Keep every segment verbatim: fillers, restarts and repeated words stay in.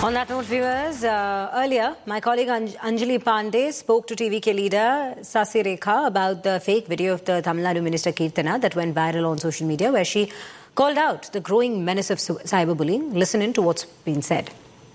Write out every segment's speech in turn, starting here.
On that note, viewers, uh, earlier, my colleague Anj- Anjali Pandey spoke to T V K leader Sasi Rekha about the fake video of the Tamil Nadu Minister Keerthana that went viral on social media, where she called out the growing menace of su- cyberbullying. Listen in to what's been said.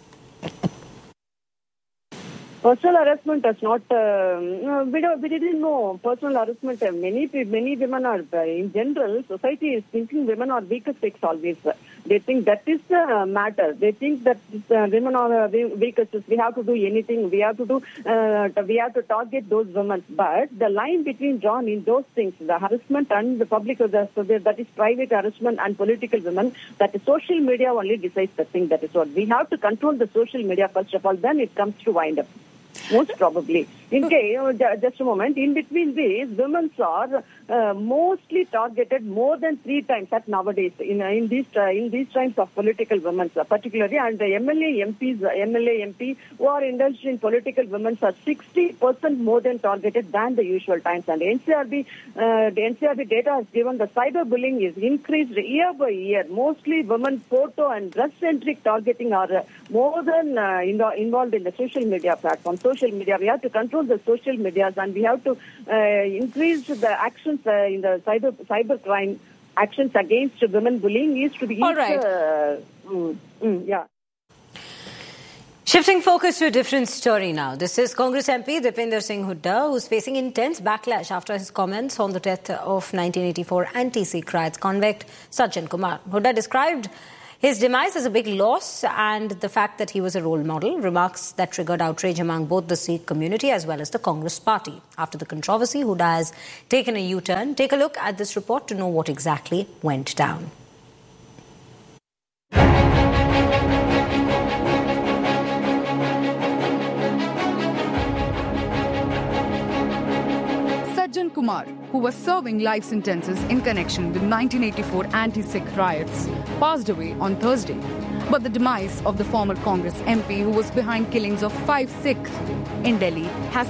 Personal harassment does not, uh, we, don't, we didn't know personal harassment. Many many women are, in general, society is thinking women are weaker sex always. They think that is the matter. They think that uh, women are uh, weaker sex. We have to do anything. We have to do, uh, we have to target those women. But the line between drawn in those things, the harassment and the public, the, so that is private harassment and political women, that is social media only decides the thing. That is what. We have to control the social media first of all, then it comes to wind up. Most probably. In case, just a moment, in between these, women are uh, mostly targeted more than three times at nowadays in, in these uh, in these times of political women, uh, particularly, and the M L A, M Ps, M L A, M P who are indulged in political women are sixty percent more than targeted than the usual times. And N C R B, uh, the N C R B data has given the cyberbullying is increased year by year. Mostly women photo and dress-centric targeting are uh, more than uh, in the, involved in the social media platform. Social media, we have to control the social medias, and we have to uh, increase the actions uh, in the cyber cyber crime actions against women bullying is to be all right. Uh, mm, mm, yeah. Shifting focus to a different story now. This is Congress M P Dipinder Singh Hooda, who's facing intense backlash after his comments on the death of nineteen eighty-four anti-Sikh riots convict Sajjan Kumar. Hooda described his demise as a big loss and the fact that he was a role model, remarks that triggered outrage among both the Sikh community as well as the Congress party. After the controversy, Hooda has taken a U-turn. Take a look at this report to know what exactly went down. Sajjan Kumar, who was serving life sentences in connection with nineteen eighty-four anti-Sikh riots, passed away on Thursday. But the demise of the former Congress M P, who was behind killings of five Sikhs in Delhi, has